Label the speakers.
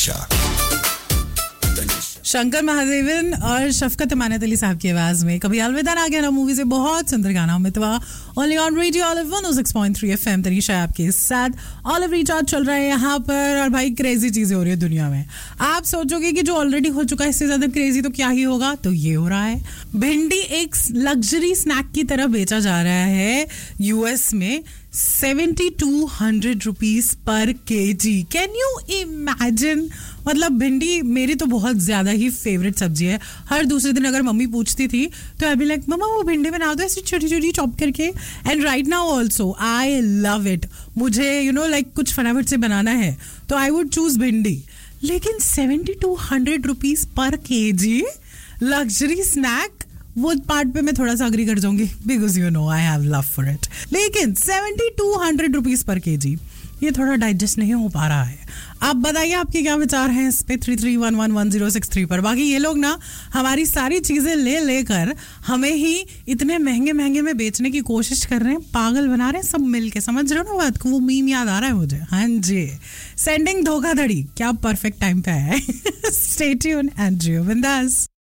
Speaker 1: तनिषा।
Speaker 2: शंकर महादेवन और शफकत अमानत अली साहब की आवाज में कभी अलविदा ना कहना मूवी से बहुत सुंदर गाना मितवा only on radio olive 106.3 FM। Tanisha आपके साथ ऑलिव रिचार्ज चल रहा है यहाँ पर और भाई क्रेजी चीजें हो रही है दुनिया में। आप सोचोगे कि जो ऑलरेडी हो चुका है इससे ज्यादा क्रेजी तो क्या ही होगा, तो ये हो रहा है। भिंडी एक लग्जरी स्नैक की तरह बेचा जा रहा है यूएस में 7200 rupees per KG. Can you imagine? मतलब भिंडी मेरी तो बहुत ज्यादा ही फेवरेट सब्जी है। हर दूसरे दिन अगर मम्मी पूछती थी तो आई बी लाइक मम्मा वो भिंडी बना दो ऐसी छोटी छोटी चॉप करके। And right now also I love it. मुझे लाइक कुछ फटाफट से बनाना है तो आई वुड चूज भिंडी। लेकिन 7200 rupees per KG luxury snack, वो पार्ट पे मैं थोड़ा सा अग्री कर जाऊंगी because I have love for it. लेकिन 7200 रुपीज पर केजी ये थोड़ा डाइजेस्ट नहीं हो पा रहा है। आप बताइए आपके क्या विचार हैं इस पे 33111063 पर। बाकी ये लोग ना हमारी सारी चीजें ले लेकर हमें ही इतने महंगे महंगे में बेचने की कोशिश कर रहे हैं, पागल बना रहे हैं सब मिलके। समझ रहे हो ना बात को? वो मीम याद आ रहा है मुझे। हाँ जी, सेंडिंग धोखाधड़ी क्या परफेक्ट टाइम पे है। स्टे ट्यून्ड एंड जियो बिंदास।